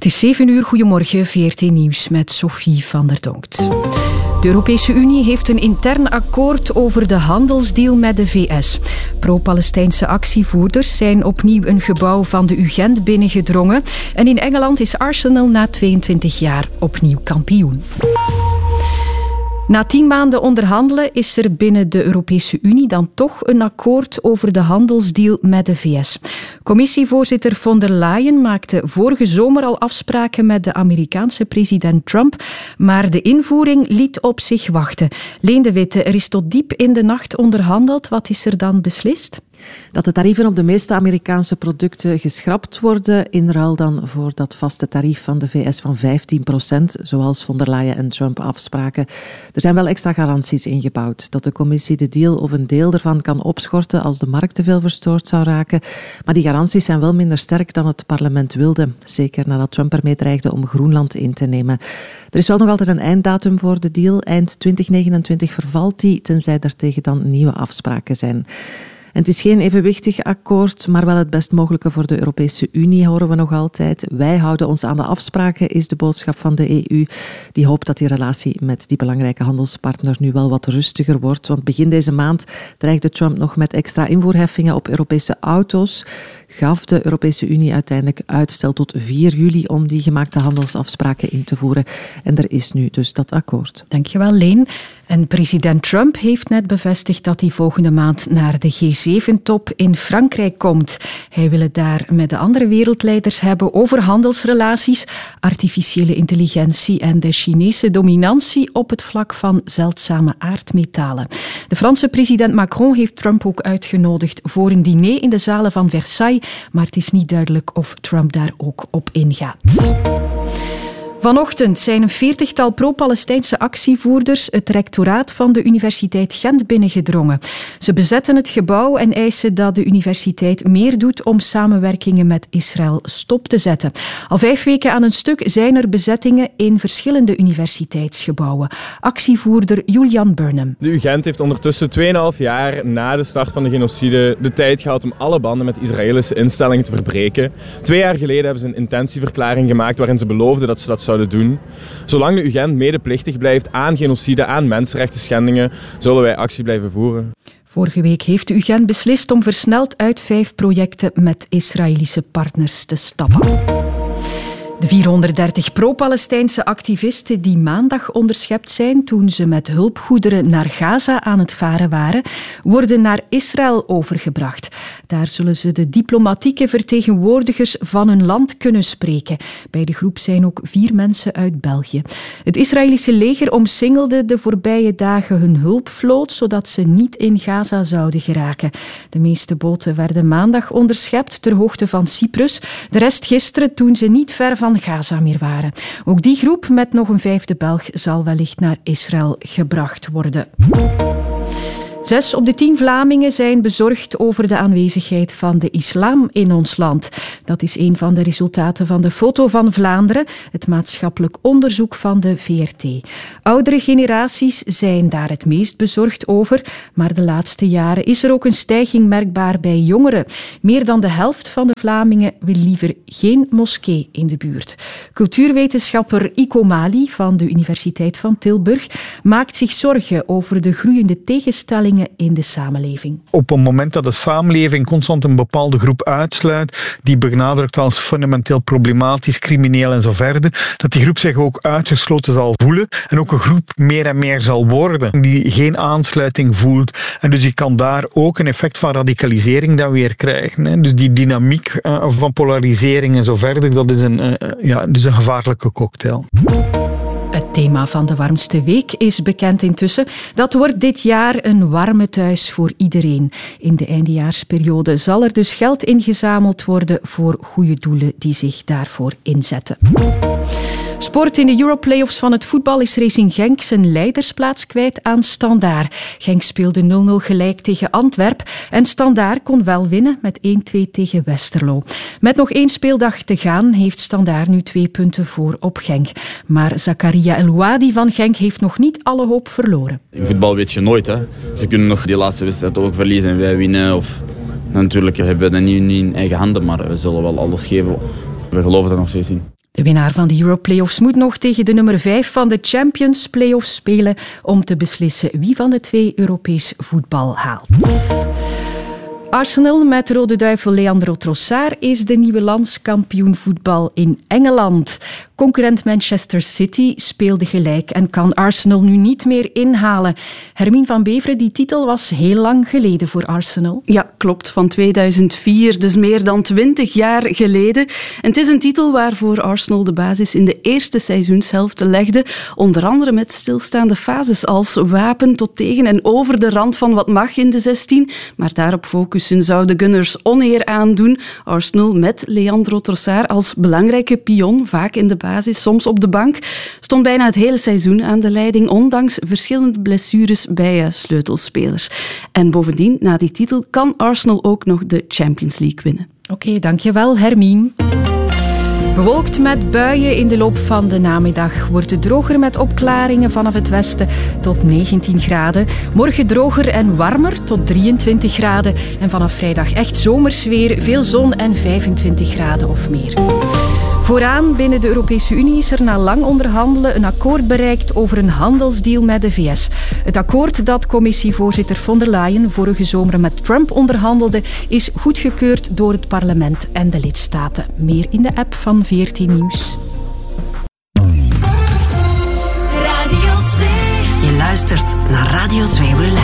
Het is 7 uur, goedemorgen, VRT Nieuws met Sophie van der Donkt. De Europese Unie heeft een intern akkoord over de handelsdeal met de VS. Pro-Palestijnse actievoerders zijn opnieuw een gebouw van de UGent binnengedrongen. En in Engeland is Arsenal na 22 jaar opnieuw kampioen. Na 10 maanden onderhandelen is er binnen de Europese Unie dan toch een akkoord over de handelsdeal met de VS. Commissievoorzitter von der Leyen maakte vorige zomer al afspraken met de Amerikaanse president Trump, maar de invoering liet op zich wachten. Leen de Witte, er is tot diep in de nacht onderhandeld. Wat is er dan beslist? Dat de tarieven op de meeste Amerikaanse producten geschrapt worden, in ruil dan voor dat vaste tarief van de VS van 15%, zoals von der Leyen en Trump afspraken. Er zijn wel extra garanties ingebouwd, dat de commissie de deal of een deel ervan kan opschorten als de markt te veel verstoord zou raken. Maar die garanties zijn wel minder sterk dan het parlement wilde, zeker nadat Trump ermee dreigde om Groenland in te nemen. Er is wel nog altijd een einddatum voor de deal. Eind 2029 vervalt die, tenzij er tegen dan nieuwe afspraken zijn. En het is geen evenwichtig akkoord, maar wel het best mogelijke voor de Europese Unie, horen we nog altijd. Wij houden ons aan de afspraken, is de boodschap van de EU. Die hoopt dat die relatie met die belangrijke handelspartner nu wel wat rustiger wordt. Want begin deze maand dreigde Trump nog met extra invoerheffingen op Europese auto's. Gaf de Europese Unie uiteindelijk uitstel tot 4 juli om die gemaakte handelsafspraken in te voeren. En er is nu dus dat akkoord. Dankjewel, Leen. En president Trump heeft net bevestigd dat hij volgende maand naar de G7-top in Frankrijk komt. Hij wil het daar met de andere wereldleiders hebben over handelsrelaties, artificiële intelligentie en de Chinese dominantie op het vlak van zeldzame aardmetalen. De Franse president Macron heeft Trump ook uitgenodigd voor een diner in de zalen van Versailles, maar het is niet duidelijk of Trump daar ook op ingaat. Vanochtend zijn een 40-tal pro-Palestijnse actievoerders het rectoraat van de Universiteit Gent binnengedrongen. Ze bezetten het gebouw en eisen dat de universiteit meer doet om samenwerkingen met Israël stop te zetten. Al 5 weken aan een stuk zijn er bezettingen in verschillende universiteitsgebouwen. Actievoerder Julian Burnham. De UGent heeft ondertussen 2,5 jaar na de start van de genocide de tijd gehad om alle banden met Israëlische instellingen te verbreken. 2 jaar geleden hebben ze een intentieverklaring gemaakt waarin ze beloofden dat ze dat zouden doen. Zolang de UGent medeplichtig blijft aan genocide, aan mensenrechtenschendingen, zullen wij actie blijven voeren. Vorige week heeft de UGent beslist om versneld uit 5 projecten met Israëlische partners te stappen. De 430 pro-Palestijnse activisten die maandag onderschept zijn toen ze met hulpgoederen naar Gaza aan het varen waren, worden naar Israël overgebracht. Daar zullen ze de diplomatieke vertegenwoordigers van hun land kunnen spreken. Bij de groep zijn ook 4 mensen uit België. Het Israëlische leger omsingelde de voorbije dagen hun hulpvloot, zodat ze niet in Gaza zouden geraken. De meeste boten werden maandag onderschept ter hoogte van Cyprus. De rest gisteren toen ze niet ver van Gaza meer waren. Ook die groep met nog een 5e Belg zal wellicht naar Israël gebracht worden. 6 op de 10 Vlamingen zijn bezorgd over de aanwezigheid van de islam in ons land. Dat is een van de resultaten van de Foto van Vlaanderen, het maatschappelijk onderzoek van de VRT. Oudere generaties zijn daar het meest bezorgd over, maar de laatste jaren is er ook een stijging merkbaar bij jongeren. Meer dan de helft van de Vlamingen wil liever geen moskee in de buurt. Cultuurwetenschapper Iko Mali van de Universiteit van Tilburg maakt zich zorgen over de groeiende tegenstellingen in de samenleving. Op het moment dat de samenleving constant een bepaalde groep uitsluit, die benadrukt als fundamenteel problematisch, crimineel en zo verder, dat die groep zich ook uitgesloten zal voelen en ook een groep meer en meer zal worden die geen aansluiting voelt. En dus je kan daar ook een effect van radicalisering dan weer krijgen. Dus die dynamiek van polarisering en zo verder, dat is een gevaarlijke cocktail. Het thema van de warmste week is bekend intussen. Dat wordt dit jaar een warme thuis voor iedereen. In de eindejaarsperiode zal er dus geld ingezameld worden voor goede doelen die zich daarvoor inzetten. Sport in de Europlayoffs van het voetbal is Racing Genk zijn leidersplaats kwijt aan Standaard. Genk speelde 0-0 gelijk tegen Antwerpen en Standaard kon wel winnen met 1-2 tegen Westerlo. Met nog 1 speeldag te gaan heeft Standaard nu 2 punten voor op Genk. Maar Zakaria El-Ouadi van Genk heeft nog niet alle hoop verloren. In voetbal weet je nooit, hè. Ze kunnen nog die laatste wedstrijd ook verliezen en wij winnen. Natuurlijk hebben we dat niet in eigen handen, maar we zullen wel alles geven. We geloven er nog steeds in. De winnaar van de Euro-playoffs moet nog tegen de nummer 5 van de Champions Playoffs spelen om te beslissen wie van de 2 Europees voetbal haalt. Arsenal met rode duivel Leandro Trossard is de nieuwe landskampioen voetbal in Engeland. Concurrent Manchester City speelde gelijk en kan Arsenal nu niet meer inhalen. Hermine van Beveren, die titel was heel lang geleden voor Arsenal. Ja, klopt. Van 2004, dus meer dan 20 jaar geleden. En het is een titel waarvoor Arsenal de basis in de eerste seizoenshelft legde. Onder andere met stilstaande fases als wapen tot tegen en over de rand van wat mag in de 16. Maar daarop focussen zou de Gunners oneer aandoen. Arsenal met Leandro Trossard als belangrijke pion, vaak in de basis, soms op de bank, stond bijna het hele seizoen aan de leiding, ondanks verschillende blessures bij sleutelspelers. En bovendien, na die titel, kan Arsenal ook nog de Champions League winnen. Oké, dankjewel Hermine. Bewolkt met buien in de loop van de namiddag. Wordt het droger met opklaringen vanaf het westen tot 19 graden. Morgen droger en warmer tot 23 graden. En vanaf vrijdag echt zomers weer, veel zon en 25 graden of meer. Vooraan binnen de Europese Unie is er na lang onderhandelen een akkoord bereikt over een handelsdeal met de VS. Het akkoord dat commissievoorzitter von der Leyen vorige zomer met Trump onderhandelde, is goedgekeurd door het parlement en de lidstaten. Meer in de app van VRT Nieuws. Radio 2. Je luistert naar Radio 2 Relax.